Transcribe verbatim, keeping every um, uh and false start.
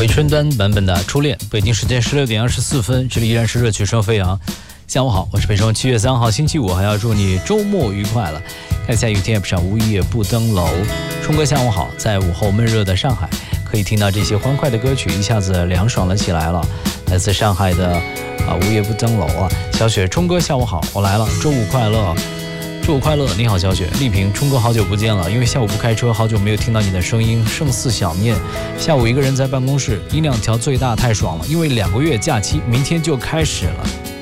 回春丹版本的初恋，北京时间十六点二十四分，这里依然是热曲声飞扬。下午好，我是北生，七月三号星期五，还要祝你周末愉快了。看一下雨天 App 上无夜不登楼，冲哥下午好，在午后闷热的上海，可以听到这些欢快的歌曲，一下子凉爽了起来了。来自上海的啊无夜不登楼啊，小雪，冲哥下午好，我来了，周五快乐。周五快乐，你好小雪。丽萍，冲哥好久不见了，因为下午不开车，好久没有听到你的声音。胜似小面，下午一个人在办公室，音量调最大，太爽了，因为两个月假期明天就开始了。